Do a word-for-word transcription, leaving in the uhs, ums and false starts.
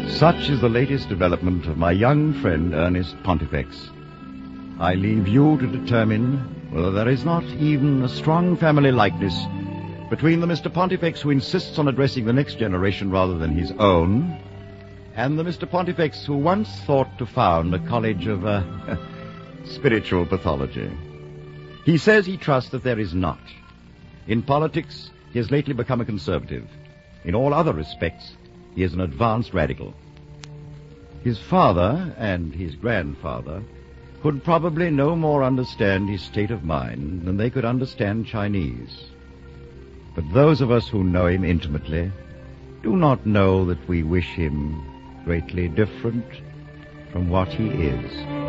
Such is the latest development of my young friend Ernest Pontifex. I leave you to determine whether there is not even a strong family likeness between the Mister Pontifex who insists on addressing the next generation rather than his own, and the Mister Pontifex who once thought to found a college of uh, spiritual pathology. He says he trusts that there is not. In politics, he has lately become a conservative. In all other respects, he is an advanced radical. His father and his grandfather could probably no more understand his state of mind than they could understand Chinese. But those of us who know him intimately do not know that we wish him greatly different from what he is.